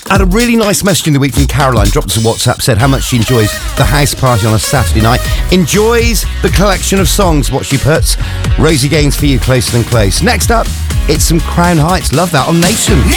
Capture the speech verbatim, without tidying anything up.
I had a really nice message in the week from Caroline, dropped us a WhatsApp, said how much she enjoys the house party on a Saturday night. Enjoys the collection of songs, what she puts. Rosie Gaines for you, Closer Than Close. Next up, it's some Crown Heights. Love that on Nation.